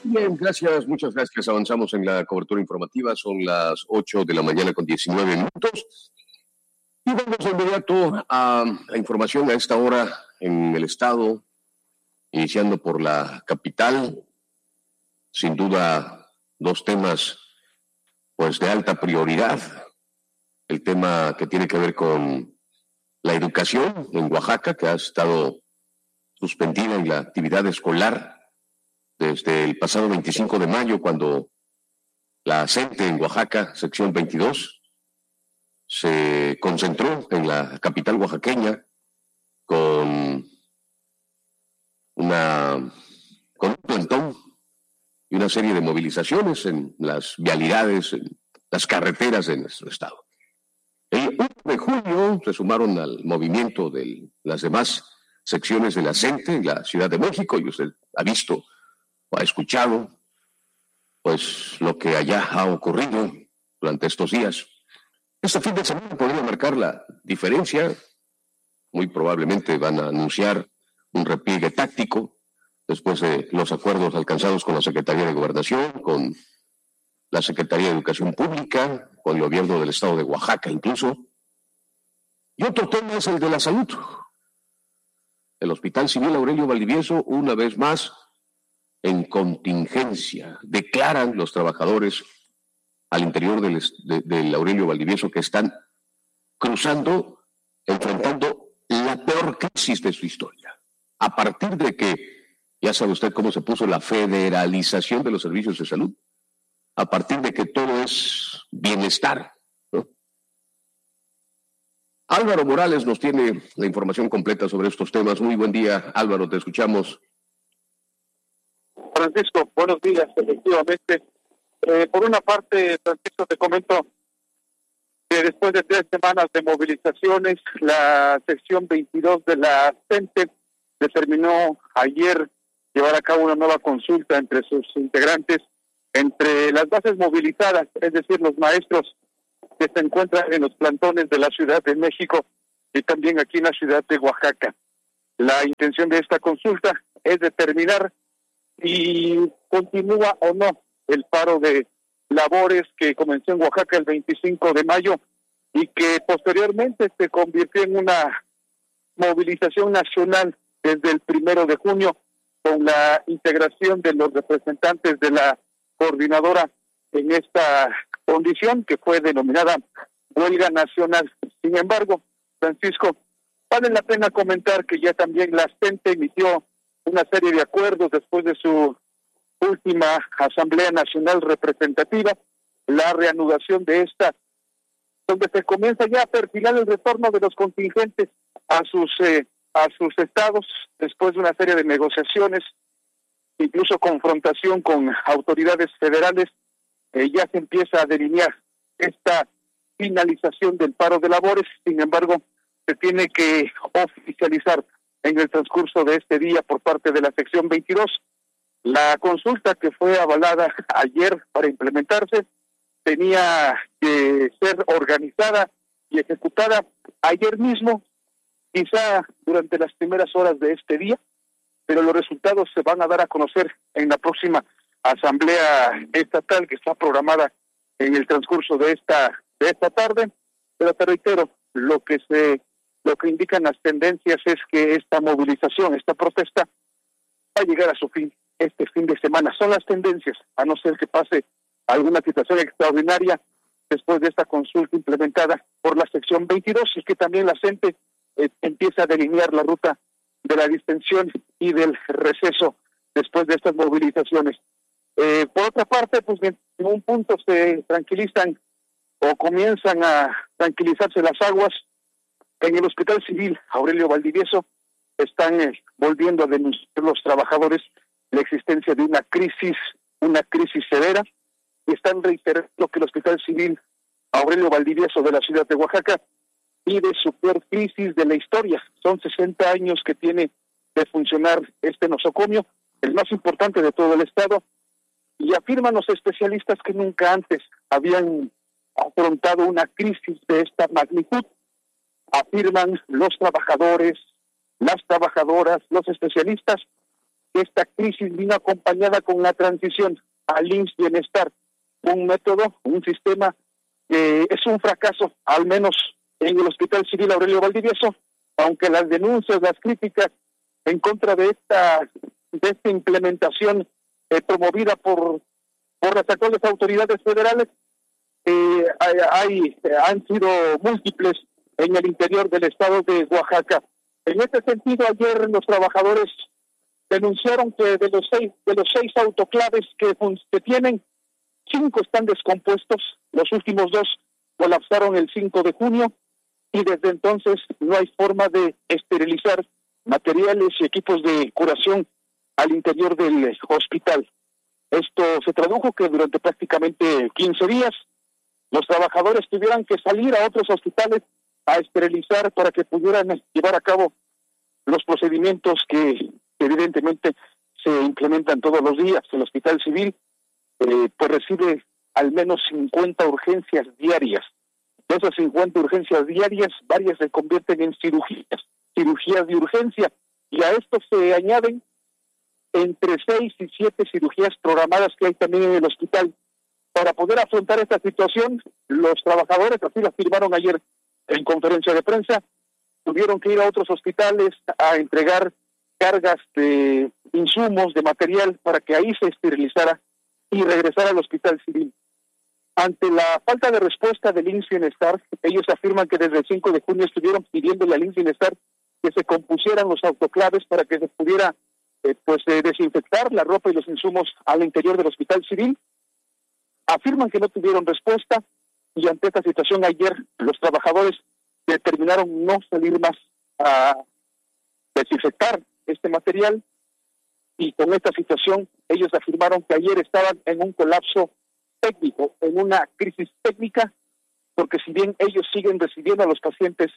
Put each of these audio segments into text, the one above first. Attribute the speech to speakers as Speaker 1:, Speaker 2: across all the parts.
Speaker 1: Bien, gracias, muchas gracias. Avanzamos en la cobertura informativa. Son las 8 de la mañana con 19 minutos. Y vamos de inmediato a la información a esta hora en el estado, iniciando por la capital. Sin duda, dos temas pues de alta prioridad. El tema que tiene que ver con la educación en Oaxaca, que ha estado suspendida en la actividad escolar desde el pasado 25 de mayo, cuando la CENTE en Oaxaca, sección 22, se concentró en la capital oaxaqueña con un plantón y una serie de movilizaciones en las vialidades, en las carreteras de nuestro estado. El 1 de julio se sumaron al movimiento de las demás secciones de la CENTE en la Ciudad de México, y usted ha visto o ha escuchado pues lo que allá ha ocurrido durante estos días. Este fin de semana podría marcar la diferencia. Muy probablemente van a anunciar un repliegue táctico después de los acuerdos alcanzados con la Secretaría de Gobernación, con la Secretaría de Educación Pública, con el gobierno del estado de Oaxaca incluso. Y otro tema es el de la salud. El Hospital Civil Aurelio Valdivieso, una vez más, en contingencia. Declaran los trabajadores al interior del Aurelio Valdivieso que están enfrentando la peor crisis de su historia. A partir de que, ya sabe usted cómo se puso la federalización de los servicios de salud, a partir de que todo es bienestar, ¿no? Álvaro Morales nos tiene la información completa sobre estos temas. Muy buen día, Álvaro, te escuchamos.
Speaker 2: Francisco, buenos días, efectivamente. Por una parte, Francisco, te comento que después de 3 semanas de movilizaciones, la sección 22 de la CENTE determinó ayer llevar a cabo una nueva consulta entre sus integrantes, entre las bases movilizadas, es decir, los maestros que se encuentran en los plantones de la Ciudad de México y también aquí en la ciudad de Oaxaca. La intención de esta consulta es determinar si continúa o no el paro de labores que comenzó en Oaxaca el 25 de mayo y que posteriormente se convirtió en una movilización nacional desde el 1 de junio con la integración de los representantes de la coordinadora en esta condición que fue denominada huelga nacional. Sin embargo, Francisco, vale la pena comentar que ya también la CENTE emitió una serie de acuerdos después de su última Asamblea Nacional Representativa, la reanudación de esta, donde se comienza ya a perfilar el retorno de los contingentes a sus estados, después de una serie de negociaciones, incluso confrontación con autoridades federales. Ya se empieza a delinear esta finalización del paro de labores. Sin embargo, se tiene que oficializar en el transcurso de este día por parte de la sección 22. La consulta que fue avalada ayer para implementarse tenía que ser organizada y ejecutada ayer mismo, quizá durante las primeras horas de este día, pero los resultados se van a dar a conocer en la próxima asamblea estatal que está programada en el transcurso de esta tarde. Pero te reitero, lo que indican las tendencias es que esta movilización, esta protesta, va a llegar a su fin este fin de semana. Son las tendencias, a no ser que pase alguna situación extraordinaria después de esta consulta implementada por la sección 22 y que también la CENTE empieza a delinear la ruta de la distensión y del receso después de estas movilizaciones. Por otra parte, pues en un punto se tranquilizan o comienzan a tranquilizarse las aguas. En el Hospital Civil Aurelio Valdivieso están volviendo a denunciar los trabajadores la existencia de una crisis severa, y están reiterando que el Hospital Civil Aurelio Valdivieso de la ciudad de Oaxaca vive su peor crisis de la historia. Son 60 años que tiene de funcionar este nosocomio, el más importante de todo el estado, y afirman los especialistas que nunca antes habían afrontado una crisis de esta magnitud. Afirman los trabajadores, las trabajadoras, los especialistas, que esta crisis vino acompañada con la transición al IMSS Bienestar, un método, un sistema que es un fracaso, al menos en el Hospital Civil Aurelio Valdivieso, aunque las denuncias, las críticas en contra de esta implementación promovida por las actuales autoridades federales han sido múltiples en el interior del estado de Oaxaca. En este sentido, ayer los trabajadores denunciaron que de los seis autoclaves que tienen, 5 están descompuestos, los últimos 2 colapsaron el 5 de junio y desde entonces no hay forma de esterilizar materiales y equipos de curación al interior del hospital. Esto se tradujo que durante prácticamente 15 días los trabajadores tuvieran que salir a otros hospitales a esterilizar para que pudieran llevar a cabo los procedimientos que evidentemente se implementan todos los días. El Hospital Civil pues recibe al menos 50 urgencias diarias. De esas 50 urgencias diarias, varias se convierten en cirugías de urgencia, y a esto se añaden entre 6 y 7 cirugías programadas que hay también en el hospital. Para poder afrontar esta situación, los trabajadores, así lo afirmaron ayer en conferencia de prensa, tuvieron que ir a otros hospitales a entregar cargas de insumos, de material, para que ahí se esterilizara y regresar al Hospital Civil. Ante la falta de respuesta del IMSS Bienestar, ellos afirman que desde el 5 de junio estuvieron pidiéndole al IMSS Bienestar que se compusieran los autoclaves para que se pudiera desinfectar la ropa y los insumos al interior del Hospital Civil. Afirman que no tuvieron respuesta, y ante esta situación ayer los trabajadores determinaron no salir más a desinfectar este material, y con esta situación ellos afirmaron que ayer estaban en un colapso técnico, en una crisis técnica, porque si bien ellos siguen recibiendo a los pacientes,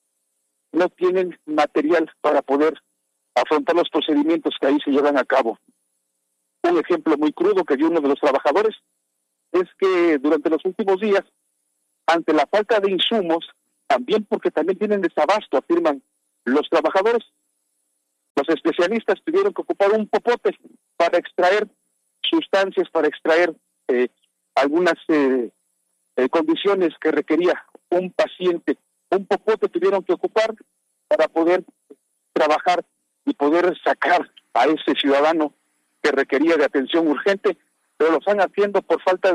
Speaker 2: no tienen material para poder afrontar los procedimientos que ahí se llevan a cabo. Un ejemplo muy crudo que dio uno de los trabajadores es que durante los últimos días, ante la falta de insumos, también porque también tienen desabasto, afirman los trabajadores, los especialistas tuvieron que ocupar un popote para extraer sustancias, para extraer algunas condiciones que requería un paciente. Un popote tuvieron que ocupar para poder trabajar y poder sacar a ese ciudadano que requería de atención urgente, pero lo están haciendo por falta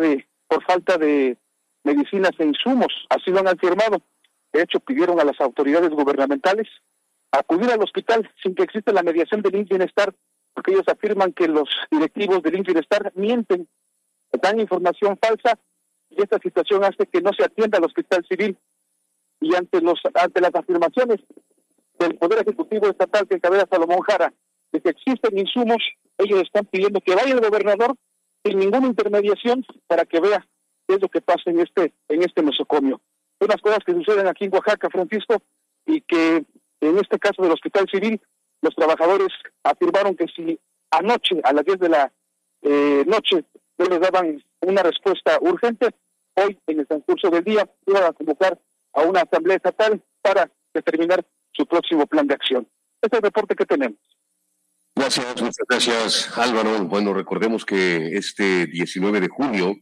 Speaker 2: de medicinas e insumos, así lo han afirmado. De hecho, pidieron a las autoridades gubernamentales acudir al hospital sin que exista la mediación del IMSS Bienestar, porque ellos afirman que los directivos del IMSS Bienestar mienten, dan información falsa, y esta situación hace que no se atienda al Hospital Civil. Y ante las afirmaciones del Poder Ejecutivo Estatal que encabeza Salomón Jara de que existen insumos, ellos están pidiendo que vaya el gobernador sin ninguna intermediación para que vea qué es lo que pasa en este nosocomio. Unas cosas que suceden aquí en Oaxaca, Francisco, y que en este caso del Hospital Civil, los trabajadores afirmaron que si anoche a las 10 de la noche no les daban una respuesta urgente, hoy en el transcurso del día iban a convocar a una asamblea estatal para determinar su próximo plan de acción. Este es el reporte que tenemos.
Speaker 1: Gracias, muchas gracias, Álvaro. Bueno, recordemos que este 19 de junio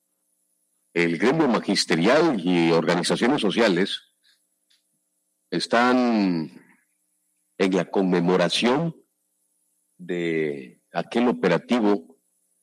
Speaker 1: el gremio magisterial y organizaciones sociales están en la conmemoración de aquel operativo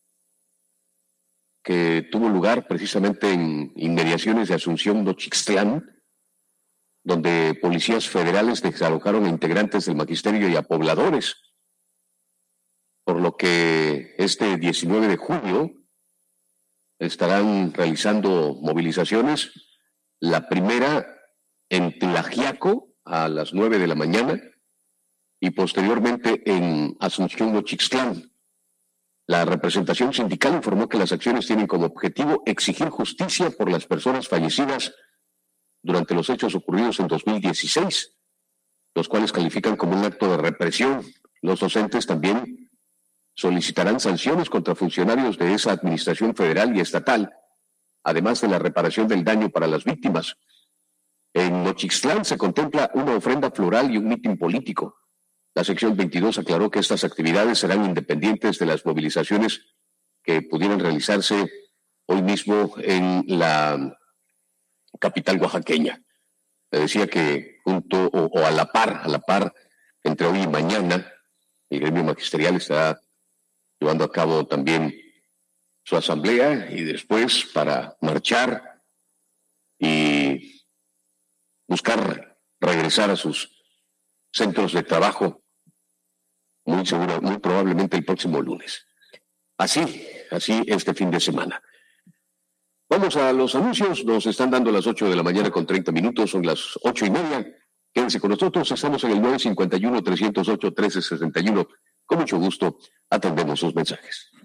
Speaker 1: que tuvo lugar precisamente en inmediaciones de Asunción Nochixtlán, donde policías federales desalojaron a integrantes del magisterio y a pobladores, por lo que este 19 de junio estarán realizando movilizaciones, la primera en Tlaxiaco a las 9 de la mañana y posteriormente en Asunción Nochixtlán. La representación sindical informó que las acciones tienen como objetivo exigir justicia por las personas fallecidas durante los hechos ocurridos en 2016, los cuales califican como un acto de represión. Los docentes también solicitarán sanciones contra funcionarios de esa administración federal y estatal, además de la reparación del daño para las víctimas. En Nochixtlán se contempla una ofrenda floral y un mitin político. La sección 22 aclaró que estas actividades serán independientes de las movilizaciones que pudieran realizarse hoy mismo en la capital oaxaqueña. Le decía que junto o a la par, entre hoy y mañana, el gremio magisterial está llevando a cabo también su asamblea y después para marchar y buscar regresar a sus centros de trabajo, muy probablemente el próximo lunes. Así este fin de semana. Vamos a los anuncios, nos están dando las 8 de la mañana con 30 minutos, son las 8:30. Quédense con nosotros, estamos en el 951-308-1361. Con mucho gusto atendemos sus mensajes.